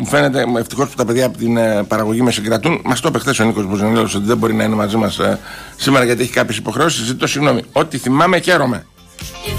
φαίνεται, ευτυχώς που τα παιδιά από την παραγωγή με συγκρατούν. Μας το είπε χθες ο Νίκος Μποζονίλος ότι δεν μπορεί να είναι μαζί μας σήμερα γιατί έχει κάποιες υποχρεώσεις. Ζητώ συγγνώμη. Ό,τι θυμάμαι, χαίρομαι.